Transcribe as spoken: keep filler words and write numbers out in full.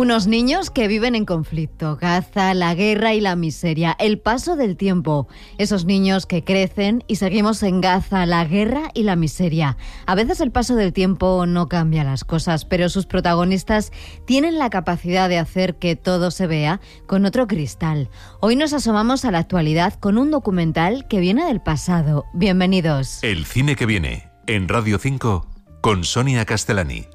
Unos niños que viven en conflicto, Gaza, la guerra y la miseria, el paso del tiempo. Esos niños que crecen y seguimos en Gaza, la guerra y la miseria. A veces el paso del tiempo no cambia las cosas, pero sus protagonistas tienen la capacidad de hacer que todo se vea con otro cristal. Hoy nos asomamos a la actualidad con un documental que viene del pasado. Bienvenidos. El cine que viene, en Radio cinco, con Sonia Castellani.